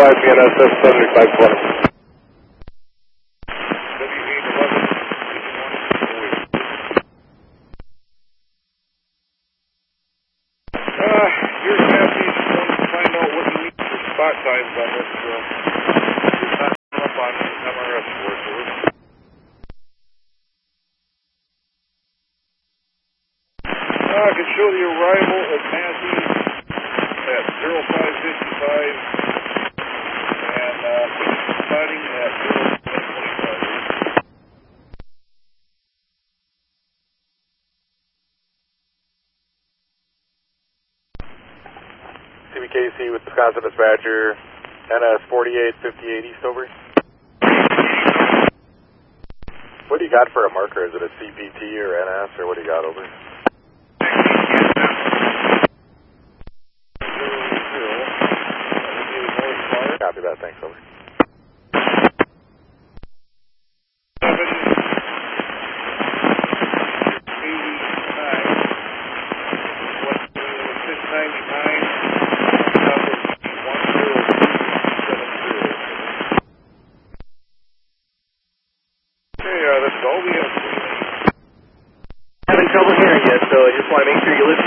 BNSS 7520. Your captain wants to find out what you need for spot times on this. Up on MRS 4. I can show the arrival of Massey at 0555 and spotting at 0725. CBKC with Wisconsin Dispatcher, NS 4858 East over. What do you got for a marker? Is it a CPT or NS or what do you got over? Copy that, thanks, over. 699, that's all we have. Having trouble hearing you, so I just want to make sure you listen